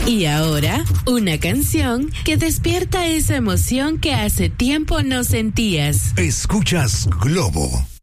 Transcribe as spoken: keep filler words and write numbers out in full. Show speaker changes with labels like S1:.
S1: Y ahora, una canción que despierta esa emoción que hace tiempo no sentías.
S2: Escuchas Globo.